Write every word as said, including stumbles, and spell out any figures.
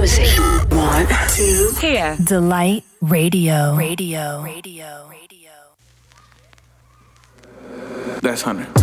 music. Want to hear. Delight Radio. Radio. Radio. Radio. That's Hunter.